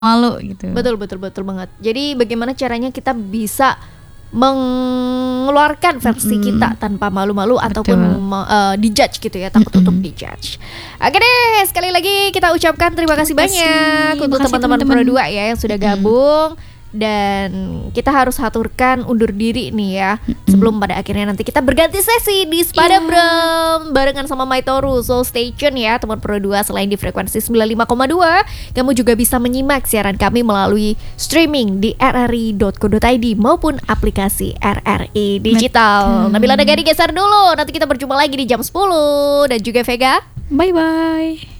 malu gitu. Betul banget. Jadi bagaimana caranya kita bisa mengeluarkan versi kita tanpa malu-malu ataupun dijudge gitu ya, takut untuk dijudge. Oke deh, sekali lagi kita ucapkan terima kasih banyak untuk teman-teman Pro 2 ya yang sudah gabung. Dan kita harus aturkan undur diri nih ya, sebelum pada akhirnya nanti kita berganti sesi di Spada Brem barengan sama Maitoru. So stay tune ya teman Pro 2. Selain di frekuensi 95,2, kamu juga bisa menyimak siaran kami melalui streaming di rri.co.id maupun aplikasi RRI Digital. Nabila Nagari geser dulu, nanti kita berjumpa lagi di jam 10. Dan juga Vega, bye-bye.